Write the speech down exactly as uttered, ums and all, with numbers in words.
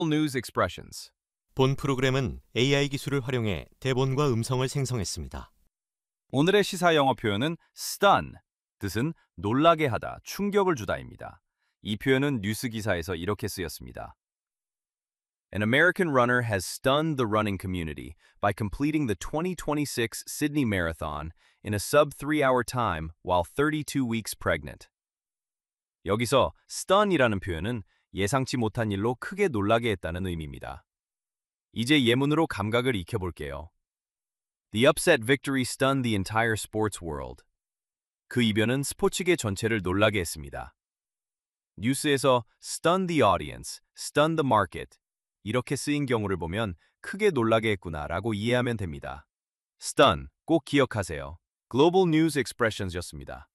News expressions. 본 프로그램은 에이아이 기술을 활용해 대본과 음성을 생성했습니다. 오늘의 시사 영어 표현은 stun, 뜻은 놀라게 하다, 충격을 주다입니다. 이 표현은 뉴스 기사에서 이렇게 쓰였습니다. An American runner has stunned the running community by completing the twenty twenty-six Sydney Marathon in a sub three hour time while thirty-two weeks pregnant. 여기서 stun이라는 표현은 예상치 못한 일로 크게 놀라게 했다는 의미입니다. 이제 예문으로 감각을 익혀볼게요. The upset victory stunned the entire sports world. 그 이변은 스포츠계 전체를 놀라게 했습니다. 뉴스에서 stun the audience, stun the market 이렇게 쓰인 경우를 보면 크게 놀라게 했구나라고 이해하면 됩니다. stun 꼭 기억하세요. Global News Expressions였습니다.